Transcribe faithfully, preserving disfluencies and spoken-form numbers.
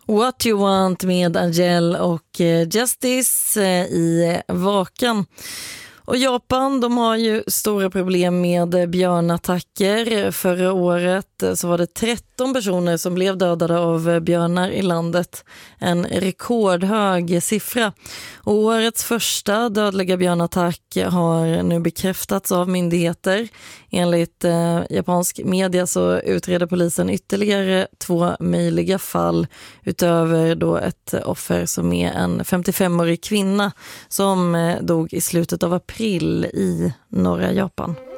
What You Want med Angel och Justice i Vakan. Och Japan, de har ju stora problem med björnattacker. Förra året så var det tretton personer som blev dödade av björnar i landet. En rekordhög siffra. Och årets första dödliga björnattack har nu bekräftats av myndigheter. Enligt eh, japansk media så utreder polisen ytterligare två möjliga fall utöver då ett offer som är en femtiofemårig kvinna som eh, dog i slutet av april i norra Japan.